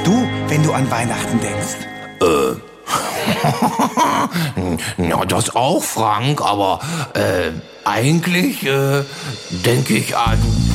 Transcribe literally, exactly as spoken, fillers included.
du, wenn du an Weihnachten denkst? Äh. Ja, das auch, Frank, aber äh, eigentlich äh, denke ich an